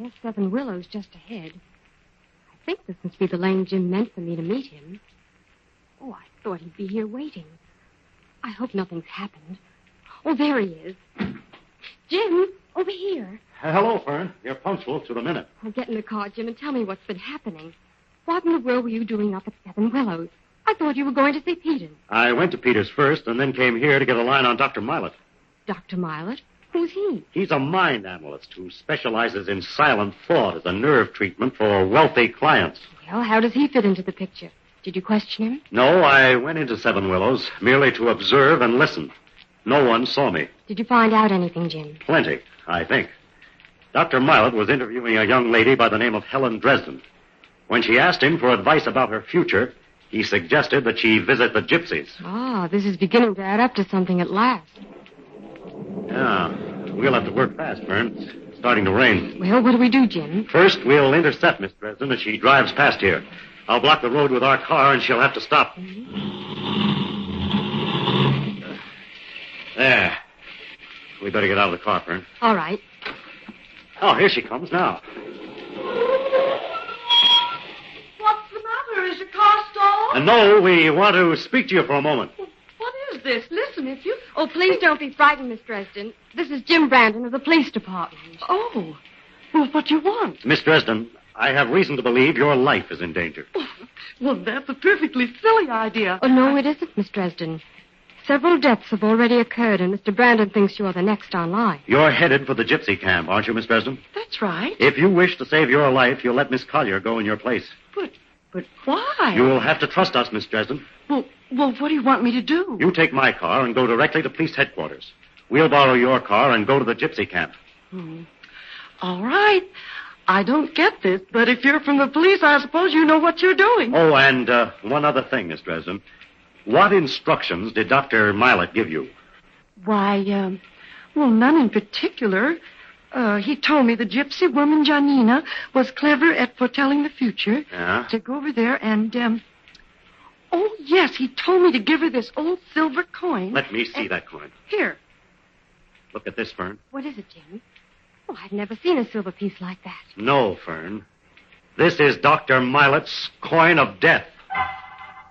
There's Seven Willows just ahead. I think this must be the lane Jim meant for me to meet him. Oh, I thought he'd be here waiting. I hope nothing's happened. Oh, there he is. Jim, over here. Hello, Fern. You're punctual to the minute. Oh, get in the car, Jim, and tell me what's been happening. What in the world were you doing up at Seven Willows? I thought you were going to see Peters. I went to Peters first and then came here to get a line on Dr. Milet. Dr. Milet? Who's he? He's a mind analyst who specializes in silent thought as a nerve treatment for wealthy clients. Well, how does he fit into the picture? Did you question him? No, I went into Seven Willows merely to observe and listen. No one saw me. Did you find out anything, Jim? Plenty, I think. Dr. Milet was interviewing a young lady by the name of Helen Dresden. When she asked him for advice about her future, he suggested that she visit the gypsies. Ah, this is beginning to add up to something at last. Yeah, we'll have to work fast, Fern. It's starting to rain. Well, what do we do, Jim? First, we'll intercept Miss Dresden as she drives past here. I'll block the road with our car, and she'll have to stop. There. We better get out of the car, Fern. All right. Oh, here she comes now. What's the matter? Is your car stalled? No, we want to speak to you for a moment. What is this? Listen, if you... Oh, please don't be frightened, Miss Dresden. This is Jim Brandon of the police department. Oh. Well, what do you want? Miss Dresden, I have reason to believe your life is in danger. Well, that's a perfectly silly idea. Oh, no, it isn't, Miss Dresden. Several deaths have already occurred, and Mr. Brandon thinks you're the next online. You're headed for the gypsy camp, aren't you, Miss Dresden? That's right. If you wish to save your life, you'll let Miss Collier go in your place. But why? You'll have to trust us, Miss Dresden. Well, what do you want me to do? You take my car and go directly to police headquarters. We'll borrow your car and go to the gypsy camp. All right. I don't get this, but if you're from the police, I suppose you know what you're doing. Oh, and one other thing, Miss Dresden. What instructions did Dr. Milet give you? Why, none in particular. He told me the gypsy woman, Janina, was clever at foretelling the future. Yeah? To go over there and, oh, yes, he told me to give her this old silver coin. Let me see that coin. Here. Look at this, Fern. What is it, Jim? Oh, I've never seen a silver piece like that. No, Fern. This is Dr. Milet's coin of death.